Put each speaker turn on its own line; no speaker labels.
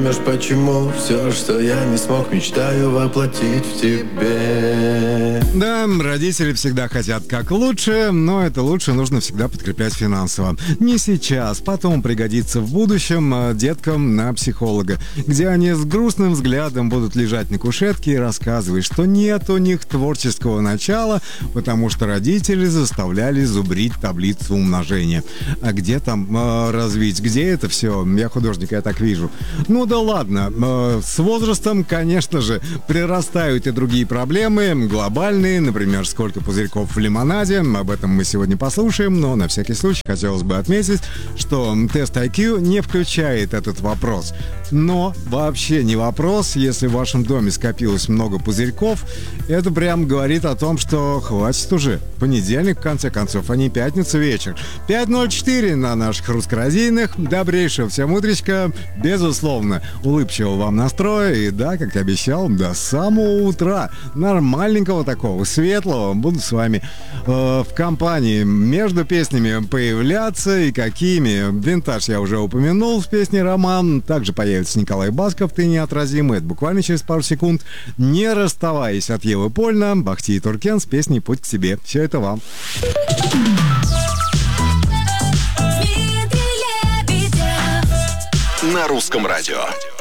Почему все, что я не смог, мечтаю воплотить в тебе?
Да, родители всегда хотят как лучше, но это лучше нужно всегда подкреплять финансово. Не сейчас, потом пригодится в будущем деткам на психолога, где они с грустным взглядом будут лежать на кушетке и рассказывать, что нет у них творческого начала, потому что родители заставляли зубрить таблицу умножения. А где там развить? Где это все? Я художник, я так вижу. Ну да ладно, с возрастом, конечно же, прирастают и другие проблемы, глобальные, например, сколько пузырьков в лимонаде, об этом мы сегодня послушаем, но на всякий случай хотелось бы отметить, что тест IQ не включает этот вопрос. Но вообще не вопрос, если в вашем доме скопилось много пузырьков, это прям говорит о том, что хватит уже. Понедельник, в конце концов, а не пятница вечер. 5:04 на наших русскорадийных. Добрейшего всем утречка, безусловно, улыбчивого вам настроя. И да, как и обещал, до самого утра нормальненького такого, светлого, буду с вами в компании между песнями появляться. И какими? Винтаж я уже упомянул в песне «Роман». Также появится Николай Басков «Ты неотразимый». Это буквально через пару секунд. Не расставаясь от Евы Польна, Бахти и Туркен с песней «Путь к себе». Все это вам.
На русском радио.